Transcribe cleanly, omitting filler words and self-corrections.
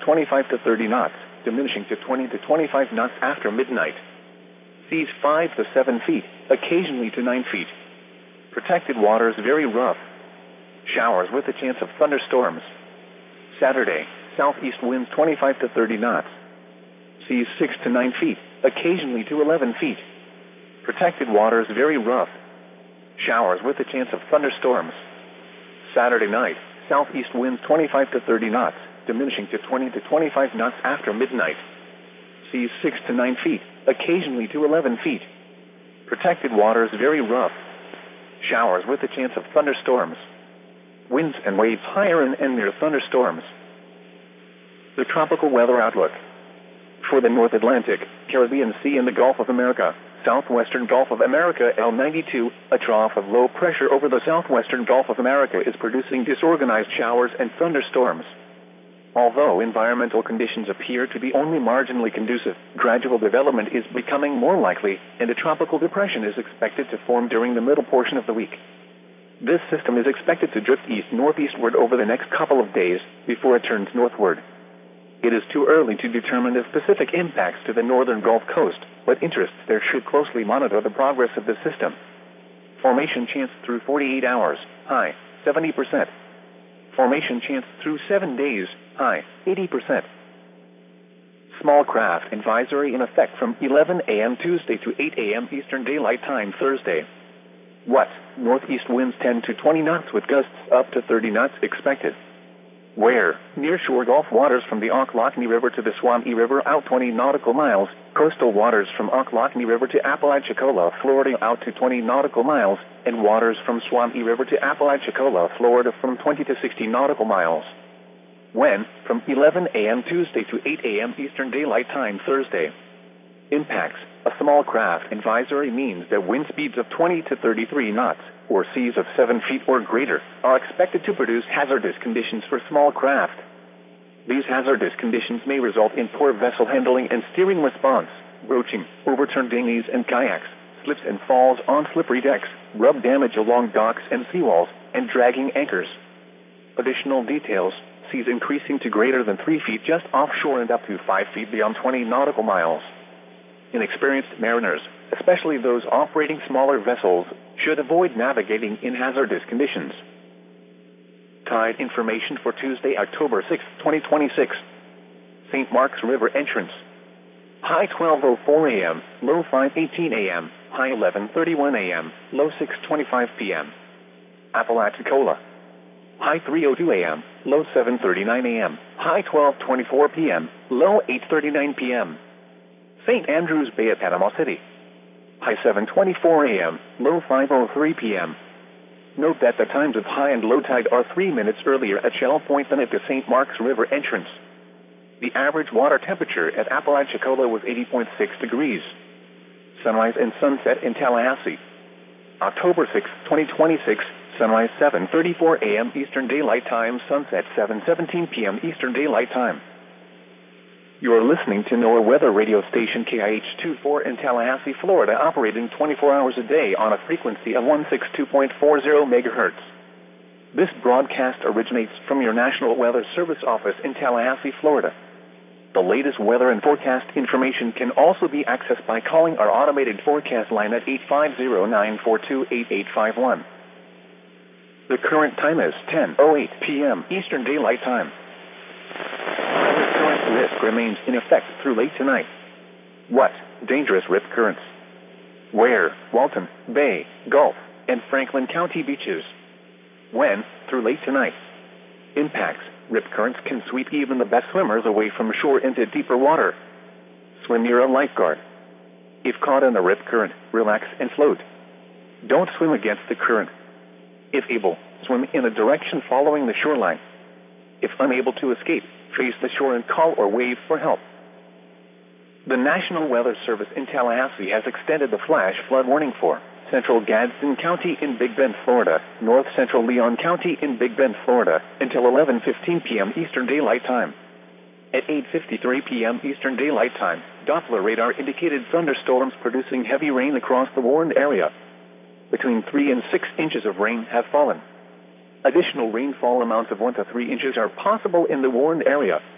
25 to 30 knots, diminishing to 20 to 25 knots after midnight. Seas 5 to 7 feet, occasionally to 9 feet. Protected waters very rough. Showers with a chance of thunderstorms. Saturday, southeast winds 25 to 30 knots. Seas 6 to 9 feet, occasionally to 11 feet. Protected waters very rough. Showers with a chance of thunderstorms. Saturday night, southeast winds 25 to 30 knots, diminishing to 20 to 25 knots after midnight. Seas 6 to 9 feet, occasionally to 11 feet. Protected waters very rough. Showers with a chance of thunderstorms. Winds and waves higher and near thunderstorms. The tropical weather outlook. For the North Atlantic, Caribbean Sea and the Gulf of America, southwestern Gulf of America L92, a trough of low pressure over the southwestern Gulf of America is producing disorganized showers and thunderstorms. Although environmental conditions appear to be only marginally conducive, gradual development is becoming more likely, and a tropical depression is expected to form during the middle portion of the week. This system is expected to drift east-northeastward over the next couple of days before it turns northward. It is too early to determine the specific impacts to the northern Gulf Coast, but interests there should closely monitor the progress of the system. Formation chance through 48 hours, high, 70%. Formation chance through 7 days, high, 80%. Small craft advisory in effect from 11 a.m. Tuesday to 8 a.m. Eastern Daylight Time Thursday. What? Northeast winds 10 to 20 knots with gusts up to 30 knots expected. Where? Nearshore Gulf waters from the Ocklawahamie River to the Suwannee River out 20 nautical miles, coastal waters from Ocklawahamie River to Apalachicola, Florida out to 20 nautical miles, and waters from Suwannee River to Apalachicola, Florida from 20 to 60 nautical miles. When? From 11 a.m. Tuesday to 8 a.m. Eastern Daylight Time Thursday. Impacts. A small craft advisory means that wind speeds of 20 to 33 knots, or seas of 7 feet or greater, are expected to produce hazardous conditions for small craft. These hazardous conditions may result in poor vessel handling and steering response, broaching, overturned dinghies and kayaks, slips and falls on slippery decks, rub damage along docks and seawalls, and dragging anchors. Additional details: seas increasing to greater than 3 feet just offshore and up to 5 feet beyond 20 nautical miles. Inexperienced mariners, especially those operating smaller vessels, should avoid navigating in hazardous conditions. Tide information for Tuesday, October 6, 2026. St. Mark's River entrance. High 12:04 a.m., low 5:18 a.m., high 11:31 a.m., low 6:25 p.m. Apalachicola. High 3:02 a.m., low 7:39 a.m., high 12:24 p.m., low 8:39 p.m. St. Andrews Bay at Panama City. High 7:24 a.m., low 5:03 p.m. Note that the times of high and low tide are 3 minutes earlier at Shell Point than at the St. Mark's River entrance. The average water temperature at Apalachicola was 80.6 degrees. Sunrise and sunset in Tallahassee. October 6, 2026, sunrise 7:34 a.m. Eastern Daylight Time, sunset 7:17 p.m. Eastern Daylight Time. You are listening to NOAA weather radio station KIH-24 in Tallahassee, Florida, operating 24 hours a day on a frequency of 162.40 megahertz. This broadcast originates from your National Weather Service office in Tallahassee, Florida. The latest weather and forecast information can also be accessed by calling our automated forecast line at 850-942-8851. The current time is 10:08 p.m. Eastern Daylight Time. Current risk remains in effect through late tonight. What? Dangerous rip currents. Where? Walton, Bay, Gulf, and Franklin County beaches. When? Through late tonight. Impacts. Rip currents can sweep even the best swimmers away from shore into deeper water. Swim near a lifeguard. If caught in a rip current, relax and float. Don't swim against the current. If able, swim in a direction following the shoreline. If unable to escape, face the shore and call or wave for help. The National Weather Service in Tallahassee has extended the flash flood warning for Central Gadsden County in Big Bend, Florida, North Central Leon County in Big Bend, Florida, until 11:15 p.m. Eastern Daylight Time. At 8:53 p.m. Eastern Daylight Time, Doppler radar indicated thunderstorms producing heavy rain across the warned area. Between 3 and 6 inches of rain have fallen. Additional rainfall amounts of 1 to 3 inches are possible in the warned area.